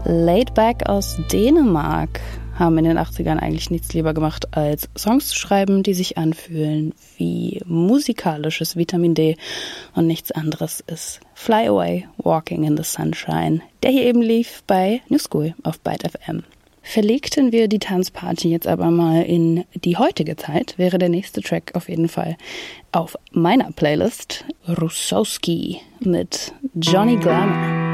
Laidback aus Dänemark haben in den 80ern eigentlich nichts lieber gemacht, als Songs zu schreiben, die sich anfühlen wie musikalisches Vitamin D. Und nichts anderes ist Fly Away, Walking in the Sunshine, der hier eben lief bei New School auf Byte FM. Verlegten wir die Tanzparty jetzt aber mal in die heutige Zeit, wäre der nächste Track auf jeden Fall auf meiner Playlist Russowski mit Johnny Glamour.